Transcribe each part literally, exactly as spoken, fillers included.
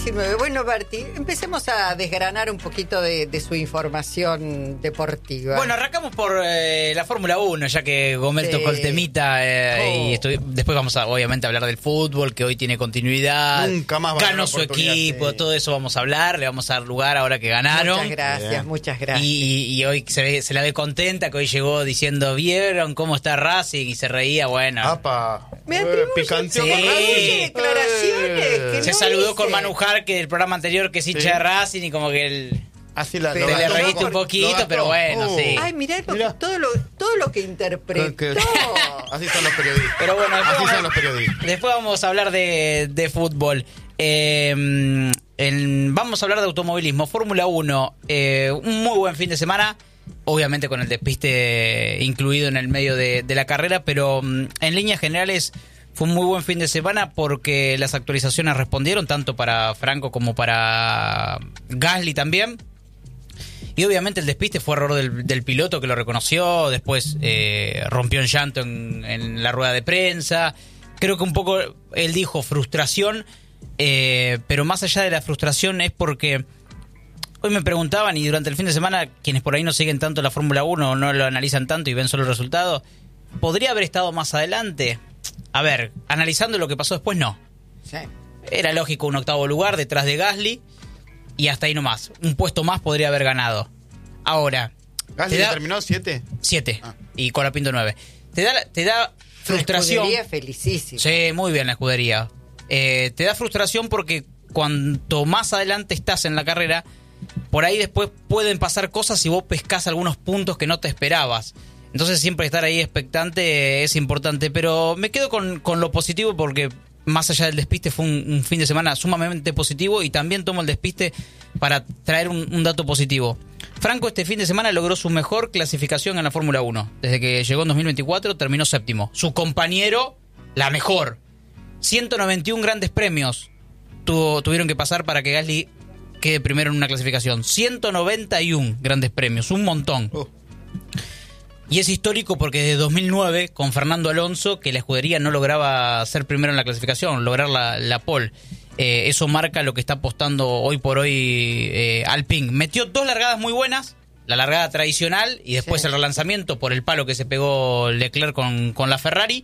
diecinueve. Bueno, Berti, empecemos a desgranar un poquito de, de su información deportiva. Bueno, arrancamos por eh, la Fórmula uno, ya que Gomel Sí. tocó el temita. Eh, Oh. y estoy, después vamos a, obviamente, a hablar del fútbol, que hoy tiene continuidad. Nunca más va a haber Ganó una su oportunidad, equipo, sí. todo eso vamos a hablar. Le vamos a dar lugar ahora que ganaron. Muchas gracias, Bien. muchas gracias. Y, y hoy se, ve, se la ve contenta, que hoy llegó diciendo, ¿vieron cómo está Racing? Y se reía, bueno. Apa. Me Eh, atribuye- picanteó Sí. con Racing. Atribuye declaraciones Eh. que Se no saludó hice. con Manu Jarque del programa anterior, que es hincha Sí. de Racing, y como que él, Así la, Te lo te Lo le gastó reíste un poco. poquito, Lo gastó. pero bueno, Uh. sí. Ay, mirá, lo Mirá. Que, todo, lo, todo lo que interpretó. Que- Así son los periodistas. Pero bueno, después Así vamos- son los periodistas. Después vamos a hablar de, de fútbol. Eh, en- vamos a hablar de automovilismo. Fórmula uno, eh, un muy buen fin de semana. Obviamente con el despiste incluido en el medio de, de la carrera, pero mm, en líneas generales fue un muy buen fin de semana porque las actualizaciones respondieron tanto para Franco como para Gasly también. Y obviamente el despiste fue error del, del piloto, que lo reconoció, después eh, rompió en llanto en, en la rueda de prensa. Creo que un poco él dijo frustración, eh, pero más allá de la frustración es porque hoy me preguntaban, y durante el fin de semana quienes por ahí no siguen tanto la Fórmula uno o no lo analizan tanto y ven solo el resultado, ¿podría haber estado más adelante? A ver, analizando lo que pasó después, no. Sí. Era lógico un octavo lugar detrás de Gasly y hasta ahí nomás. Un puesto más podría haber ganado. Ahora, ¿Gasly te da terminó siete? siete Ah. y Colapinto nueve. Te da, te da La frustración. escudería felicísima. Sí, muy bien la escudería. Eh, te da frustración porque cuanto más adelante estás en la carrera, por ahí después pueden pasar cosas y vos pescás algunos puntos que no te esperabas. Entonces siempre estar ahí expectante es importante. Pero me quedo con, con lo positivo porque más allá del despiste fue un, un fin de semana sumamente positivo, y también tomo el despiste para traer un, un dato positivo. Franco este fin de semana logró su mejor clasificación en la Fórmula uno. Desde que llegó en dos mil veinticuatro terminó séptimo. Su compañero, la mejor. ciento noventa y uno grandes premios tuvo, tuvieron que pasar para que Gasly quede primero en una clasificación. ciento noventa y uno grandes premios, un montón. Uh. Y es histórico porque desde dos mil nueve, con Fernando Alonso, que la escudería no lograba ser primero en la clasificación, lograr la, la pole. Eh, eso marca lo que está apostando hoy por hoy eh, Alpine. Metió dos largadas muy buenas, la largada tradicional y después Sí. el relanzamiento por el palo que se pegó Leclerc con, con la Ferrari.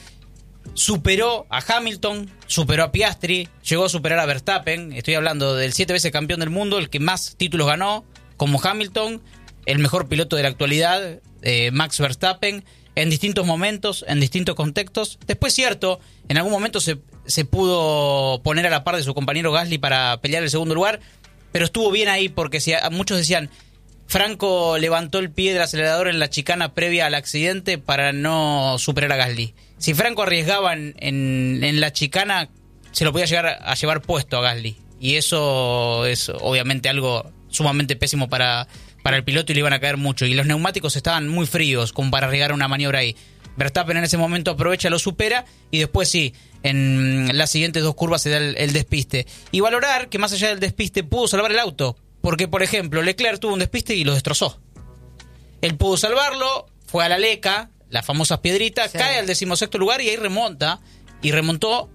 Superó a Hamilton, superó a Piastri, llegó a superar a Verstappen. Estoy hablando del siete veces campeón del mundo, el que más títulos ganó, como Hamilton, el mejor piloto de la actualidad, eh, Max Verstappen, en distintos momentos, en distintos contextos. Después, cierto, en algún momento se, se pudo poner a la par de su compañero Gasly para pelear el segundo lugar, pero estuvo bien ahí porque si, a, muchos decían, Franco levantó el pie del acelerador en la chicana previa al accidente para no superar a Gasly. Si Franco arriesgaba en, en, en la chicana, se lo podía llegar a, a llevar puesto a Gasly. Y eso es obviamente algo sumamente pésimo para, para el piloto y le iban a caer mucho. Y los neumáticos estaban muy fríos como para arriesgar una maniobra ahí. Verstappen en ese momento aprovecha, lo supera y después sí, en las siguientes dos curvas se da el, el despiste. Y valorar que más allá del despiste pudo salvar el auto. Porque, por ejemplo, Leclerc tuvo un despiste y lo destrozó. Él pudo salvarlo, fue a la leca, las famosas piedritas, Sí. cae al decimosexto lugar y ahí remonta. Y remontó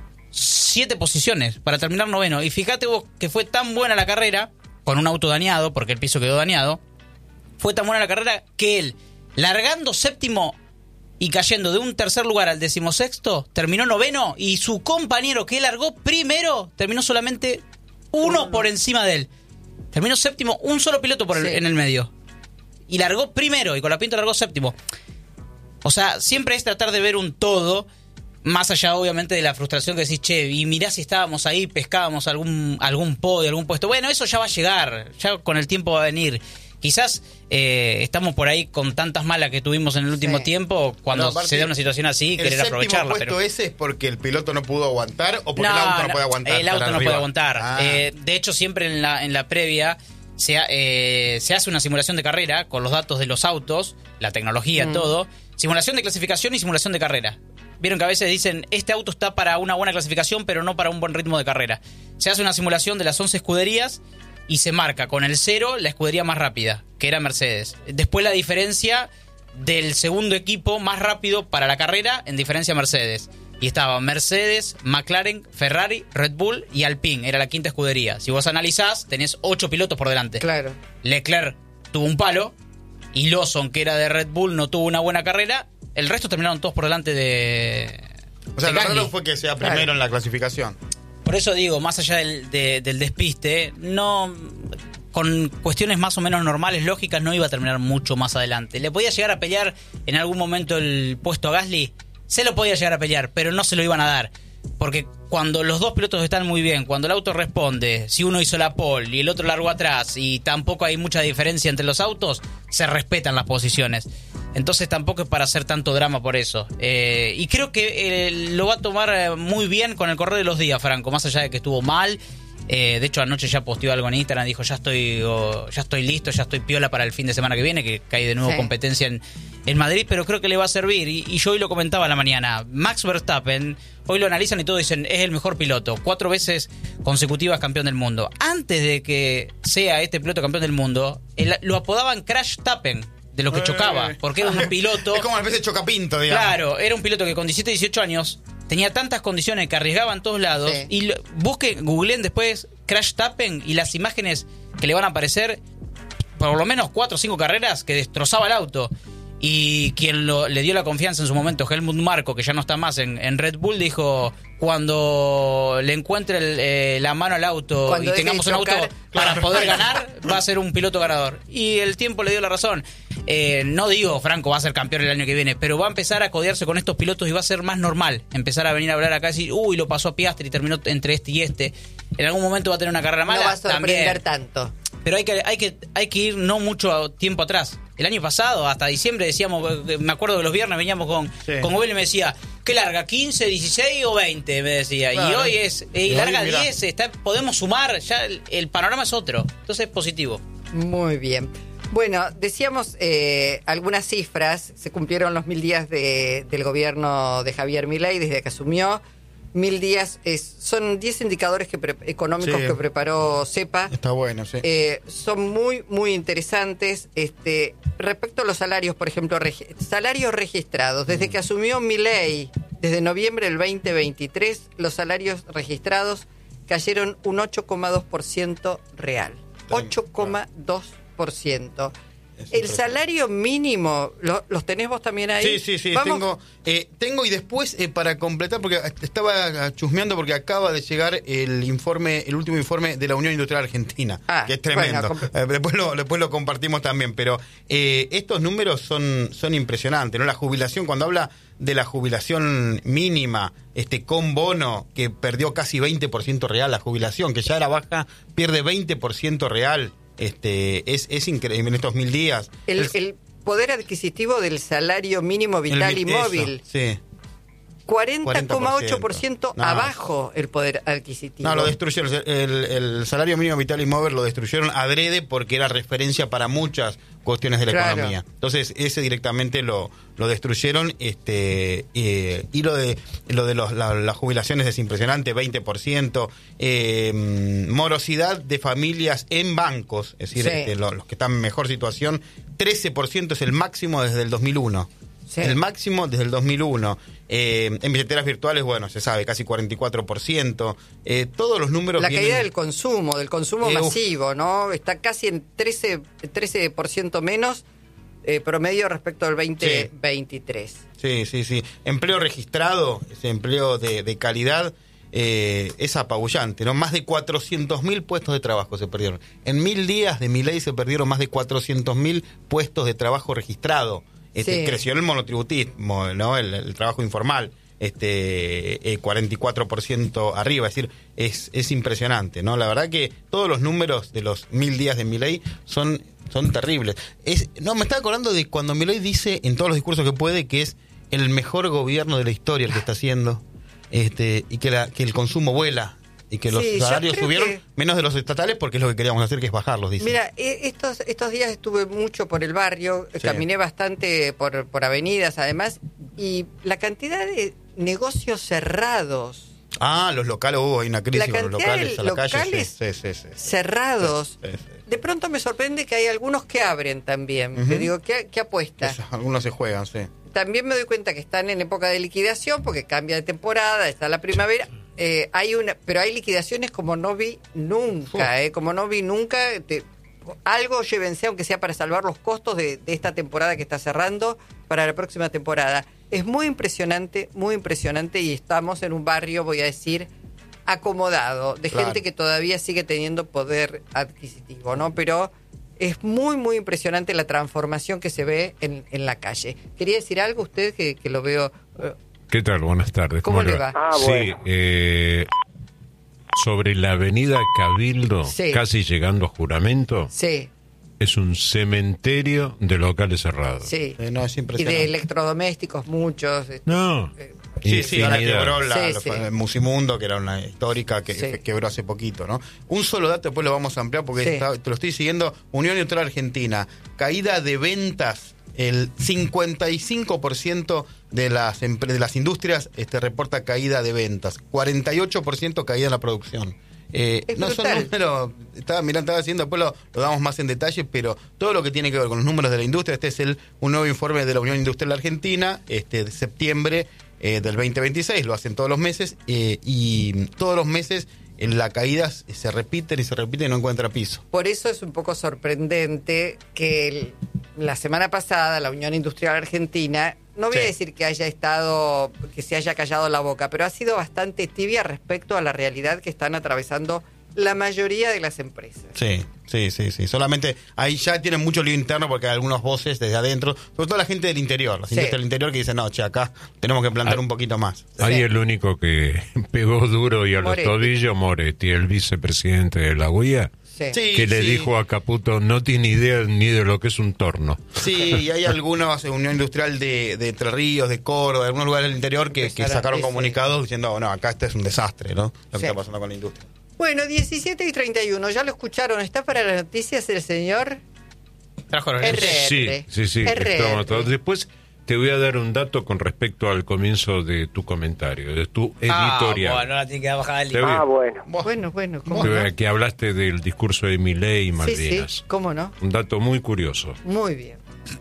siete posiciones para terminar noveno. Y fíjate vos que fue tan buena la carrera, con un auto dañado, porque el piso quedó dañado, fue tan buena la carrera que él, largando séptimo y cayendo de un tercer lugar al decimosexto, terminó noveno, y su compañero que largó primero terminó solamente uno por encima de él. Terminó séptimo, un solo piloto por el, Sí. en el medio. Y largó primero, y Colapinto largó séptimo. O sea, siempre es tratar de ver un todo, más allá obviamente de la frustración que decís, che, y mirá si estábamos ahí, pescábamos algún, algún podio, algún puesto. Bueno, eso ya va a llegar, ya con el tiempo va a venir. Quizás eh, estamos por ahí con tantas malas que tuvimos en el último Sí. tiempo, cuando No, aparte, se da una situación así, ¿El querer séptimo aprovecharla. puesto Pero ese es porque el piloto no pudo aguantar o porque el auto no, puede aguantar? el auto estar no arriba? puede aguantar. Ah. Eh, de hecho, siempre en la, en la previa se, ha- eh, se hace una simulación de carrera con los datos de los autos, la tecnología, Mm. todo. Simulación de clasificación y simulación de carrera. Vieron que a veces dicen, este auto está para una buena clasificación, pero no para un buen ritmo de carrera. Se hace una simulación de las once escuderías y se marca con el cero la escudería más rápida, que era Mercedes. Después la diferencia del segundo equipo más rápido para la carrera, en diferencia Mercedes. y estaba Mercedes, McLaren, Ferrari, Red Bull y Alpine. Era la quinta escudería. Si vos analizás, tenés ocho pilotos por delante. Claro. Leclerc tuvo un palo y Lawson, que era de Red Bull, no tuvo una buena carrera. El resto terminaron todos por delante de... O sea, de lo Gasly. raro fue que sea primero Claro. en la clasificación. Por eso digo, más allá del, de- del despiste, no, con cuestiones más o menos normales, lógicas, no iba a terminar mucho más adelante. ¿Le podía llegar a pelear en algún momento el puesto a Gasly? Se lo podía llegar a pelear, pero no se lo iban a dar. Porque cuando los dos pilotos están muy bien, cuando el auto responde, si uno hizo la pole y el otro largó atrás y tampoco hay mucha diferencia entre los autos, se respetan las posiciones. Entonces tampoco es para hacer tanto drama por eso. Eh, y creo que eh, lo va a tomar eh, muy bien con el correr de los días, Franco, más allá de que estuvo mal. Eh, de hecho, anoche ya posteó algo en Instagram, dijo, ya estoy oh, ya estoy listo, ya estoy piola para el fin de semana que viene, que cae de nuevo Sí. competencia en, en Madrid, pero creo que le va a servir. Y, y yo hoy lo comentaba a la mañana, Max Verstappen, hoy lo analizan y todos dicen, es el mejor piloto, cuatro veces consecutivas campeón del mundo. Antes de que sea este piloto campeón del mundo, el- lo apodaban Crash Tappen, de lo que chocaba, porque era un piloto... Es como el pez de chocapinto, digamos. Claro, era un piloto que con diecisiete, dieciocho años tenía tantas condiciones que arriesgaba en todos lados. Sí. Y lo- busquen, googleen después Crash Tappen y las imágenes que le van a aparecer, por lo menos cuatro o cinco carreras que destrozaba el auto. Y quien lo- le dio la confianza en su momento, Helmut Marko, que ya no está más en, en Red Bull, dijo, cuando le encuentre el, eh, la mano al auto Cuando y deje tengamos de un auto chocar. para Claro. poder ganar, va a ser un piloto ganador. Y el tiempo le dio la razón. Eh, no digo, Franco va a ser campeón el año que viene, pero va a empezar a codearse con estos pilotos y va a ser más normal empezar a venir a hablar acá y decir, uy, lo pasó a Piastri y terminó entre este y este. En algún momento va a tener una carrera mala. No va a sorprender también. tanto. Pero hay que, hay que, hay que ir no mucho tiempo atrás. El año pasado, hasta diciembre, decíamos, eh, me acuerdo que los viernes veníamos con, Sí. con Gobel y me decía, ¿qué larga? ¿quince, dieciséis o veinte? Me decía. Y Claro. hoy es, eh, Y hoy, larga mirá. diez, está, podemos sumar, ya el, el panorama es otro. Entonces es positivo. Muy bien. Bueno, decíamos eh, algunas cifras. Se cumplieron los mil días de, del gobierno de Javier Milei desde que asumió. Mil días es, son diez indicadores que pre- económicos Sí. que preparó CEPA. Está bueno, sí. Eh, son muy, muy interesantes. Este, respecto a los salarios, por ejemplo, regi- salarios registrados. Desde que asumió Milei, desde noviembre del veinte veintitrés, los salarios registrados cayeron un ocho coma dos por ciento real. ocho coma dos por ciento. Es El impresionante. salario mínimo, ¿lo- ¿los tenés vos también ahí? Sí, sí, sí, Vamos- tengo, eh, tengo y después eh, para completar, porque estaba chusmeando porque acaba de llegar el informe, el último informe de la Unión Industrial Argentina, Ah, que es tremendo. bueno, Eh, después, lo, después lo compartimos también, pero eh, estos números son, son impresionantes, ¿no? La jubilación, cuando habla de la jubilación mínima, este con bono, que perdió casi veinte por ciento real, la jubilación, que ya era baja, pierde veinte por ciento real. Este, es, es increíble en estos mil días. El, Es- el poder adquisitivo del salario mínimo el vital mi- y eso, móvil. Sí. cuarenta coma ocho por ciento No, abajo el poder adquisitivo. No, lo destruyeron. El, el salario mínimo vital y móvil lo destruyeron adrede porque era referencia para muchas cuestiones de la Claro. economía. Entonces, ese directamente lo, lo destruyeron. este eh, Y lo de lo de los, la- las jubilaciones es impresionante, veinte por ciento. Eh, morosidad de familias en bancos, es decir, Sí. este, lo- los que están en mejor situación, trece por ciento es el máximo desde el dos mil uno. Sí. El máximo desde el dos mil uno. Eh, en billeteras virtuales, bueno, se sabe, casi cuarenta y cuatro por ciento. Eh, todos los números La vienen- caída del consumo, del consumo Eh, uf. masivo, ¿no? Está casi en trece, trece por ciento menos eh, promedio respecto al veinte veintitrés. Sí, sí, sí. Empleo registrado, ese empleo de, de calidad, eh, es apabullante, ¿no? Más de cuatrocientos mil puestos de trabajo se perdieron. En mil días de Milei se perdieron más de cuatrocientos mil puestos de trabajo registrado. Este, Sí. Creció el monotributismo, ¿no? El, el trabajo informal, este, eh, cuarenta y cuatro por ciento arriba. Es decir, es, es impresionante, ¿no? La verdad que todos los números de los mil días de Milei son, son terribles. Es, no, me estaba acordando de cuando Milei dice en todos los discursos que puede que es el mejor gobierno de la historia el que está haciendo, este, y que, la, que el consumo vuela. Y que los Sí, yo salarios creo subieron que- menos de los estatales porque es lo que queríamos hacer, que es bajarlos, dice. Mira, eh, estos, estos días estuve mucho por el barrio, Sí. caminé bastante por, por avenidas además, y la cantidad de negocios cerrados, Ah, los locales, hubo hay una crisis La con los cantidad de locales a la calle. locales Sí, sí, sí, sí. cerrados, Sí, sí. de pronto me sorprende que hay algunos que abren también. Ujú. Te digo, ¿qué, qué apuesta? Eso, algunos se juegan, sí. También me doy cuenta que están en época de liquidación porque cambia de temporada, está la primavera. Eh, hay una, pero hay liquidaciones como no vi nunca, eh, como no vi nunca. Te, algo llévense, aunque sea para salvar los costos de, de esta temporada que está cerrando para la próxima temporada. Es muy impresionante, muy impresionante, y estamos en un barrio, voy a decir, acomodado, de Claro. gente que todavía sigue teniendo poder adquisitivo, ¿no? Pero es muy, muy impresionante la transformación que se ve en, en la calle. ¿Quería decir algo usted que, que lo veo? eh, ¿Qué tal? Buenas tardes. ¿Cómo le va? Ah, Sí, bueno. eh, sobre la avenida Cabildo, Sí. casi llegando a Juramento, Sí, es un cementerio de locales cerrados. sí. Eh, no, es Y de impresionante. electrodomésticos muchos. este, No, eh, Sí, sí, ahora infinidad. quebró la, Sí, la- sí. Musimundo, que era una histórica que Sí. que quebró hace poquito, ¿no? Un solo dato, después lo vamos a ampliar porque Sí. está- te lo estoy siguiendo. Unión Industrial Argentina, caída de ventas, el cincuenta y cinco por ciento de las, empre- de las industrias este, reporta caída de ventas, cuarenta y ocho por ciento caída en la producción. Eh, Es no son brutal. números, estaba mirando, estaba haciendo, después lo, lo damos más en detalle, pero todo lo que tiene que ver con los números de la industria, este es el un nuevo informe de la Unión Industrial Argentina, este de septiembre eh, del veinte veintiséis, lo hacen todos los meses, eh, y todos los meses en la caída se repiten y se repiten y no encuentra piso. Por eso es un poco sorprendente que el- la semana pasada la Unión Industrial Argentina, no voy Sí. a decir que haya estado, que se haya callado la boca, pero ha sido bastante tibia respecto a la realidad que están atravesando la mayoría de las empresas. Sí, sí, sí, sí. Solamente ahí ya tienen mucho lío interno porque hay algunas voces desde adentro, sobre todo la gente del interior, la Sí. gente del interior que dice, no, che, acá tenemos que plantar Ah. un poquito más. Ahí Sí. el único que pegó duro y a Moretti. los tobillos, Moretti, el vicepresidente de la U I A, Sí. Sí, que le sí. dijo a Caputo, no tiene idea ni de lo que es un torno. Sí, y hay algunos, eh, Unión Industrial de, de Entre Ríos, de Córdoba, de algunos lugares del interior que, que Empezar a- sacaron ese- comunicados diciendo, oh, no, acá este es un desastre, ¿no? Lo Sí. que está pasando con la industria. Bueno, diecisiete y treinta y uno, ya lo escucharon, está para las noticias el señor Trajo los R. Sí, sí, sí. R. estamos todos. Después te voy a dar un dato con respecto al comienzo de tu comentario, de tu editorial. Ah, bueno, la tiene que bajar Te el voy- Ah, bueno. Buah. Bueno, bueno, ¿cómo Te voy no? a- que hablaste del discurso de Milei y Sí, Malvinas. sí, ¿cómo no? Un dato muy curioso. Muy bien.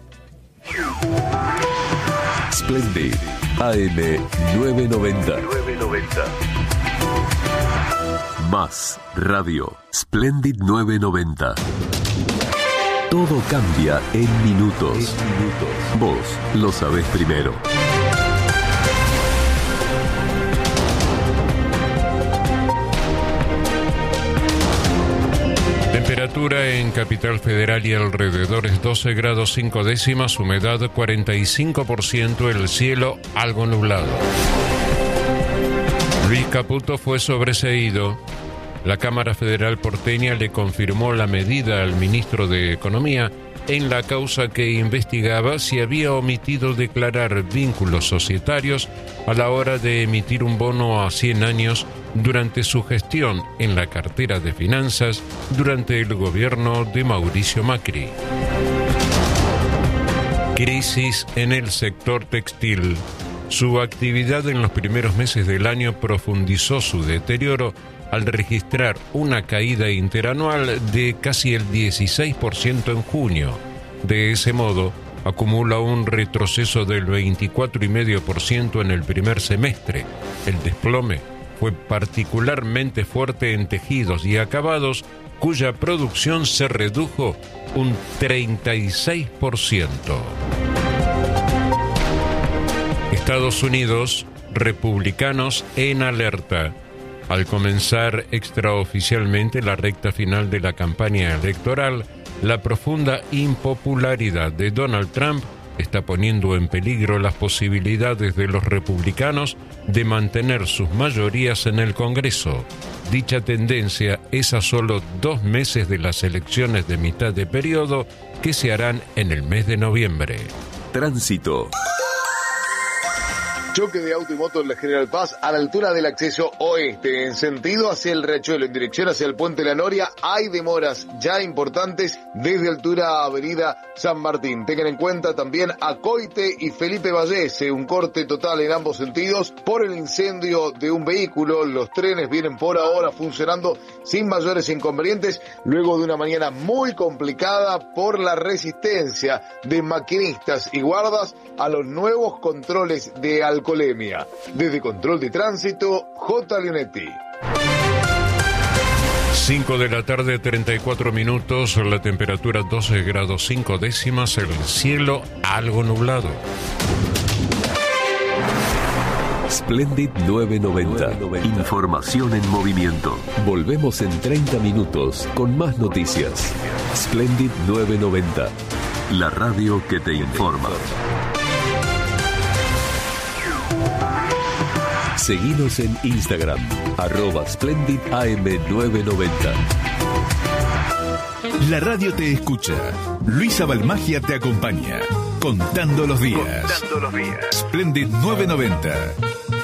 Splendid A M nueve noventa. Más Radio Splendid nueve noventa. Todo cambia en minutos. Vos lo sabés primero. Temperatura en Capital Federal y alrededores doce grados cinco décimas, humedad cuarenta y cinco por ciento, el cielo algo nublado. Luis Caputo fue sobreseído. La Cámara Federal porteña le confirmó la medida al ministro de Economía en la causa que investigaba si había omitido declarar vínculos societarios a la hora de emitir un bono a cien años durante su gestión en la cartera de finanzas durante el gobierno de Mauricio Macri. Crisis en el sector textil. Su actividad en los primeros meses del año profundizó su deterioro al registrar una caída interanual de casi el dieciséis por ciento en junio. De ese modo, acumula un retroceso del veinticuatro coma cinco por ciento en el primer semestre. El desplome fue particularmente fuerte en tejidos y acabados, cuya producción se redujo un treinta y seis por ciento. Estados Unidos, republicanos en alerta. Al comenzar extraoficialmente la recta final de la campaña electoral, la profunda impopularidad de Donald Trump está poniendo en peligro las posibilidades de los republicanos de mantener sus mayorías en el Congreso. Dicha tendencia es a solo dos meses de las elecciones de mitad de periodo que se harán en el mes de noviembre. Tránsito. Choque de auto y moto en la General Paz a la altura del acceso oeste, en sentido hacia el Riachuelo, en dirección hacia el Puente La Noria. Hay demoras ya importantes desde altura Avenida San Martín. Tengan en cuenta también a Coite y Felipe Vallese, un corte total en ambos sentidos por el incendio de un vehículo. Los trenes vienen por ahora funcionando sin mayores inconvenientes, luego de una mañana muy complicada por la resistencia de maquinistas y guardas a los nuevos controles de alcoholemia. Desde Control de Tránsito, J. Leonetti. cinco de la tarde, treinta y cuatro minutos, la temperatura doce grados cinco décimas, el cielo algo nublado. Splendid novecientos noventa. Información en movimiento. Volvemos en treinta minutos con más noticias. Splendid novecientos noventa. La radio que te informa. Seguinos en Instagram, arroba Splendid A M novecientos noventa. La radio te escucha. Luisa Balmagia te acompaña. Contando los días. Contando los días. Splendid novecientos noventa.